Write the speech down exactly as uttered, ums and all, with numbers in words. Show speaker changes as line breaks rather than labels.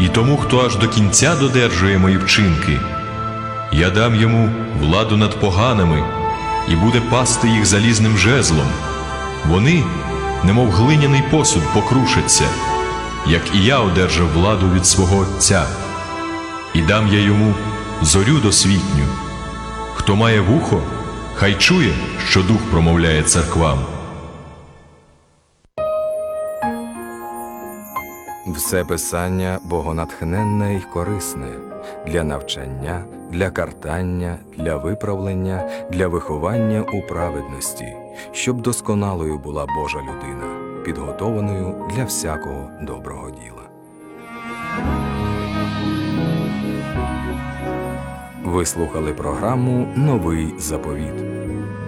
І тому, хто аж до кінця додержує мої вчинки, я дам йому владу над поганими і буде пасти їх залізним жезлом. Вони, немов глиняний посуд, покрушаться, як і я одержав владу від свого Отця. І дам я йому зорю досвітню. Хто має вухо, хай чує, що Дух промовляє церквам.
Все Писання богонатхненне й корисне для навчання, для картання, для виправлення, для виховання у праведності, щоб досконалою була Божа людина, підготованою для всякого доброго діла. Ви слухали програму «Новий заповіт».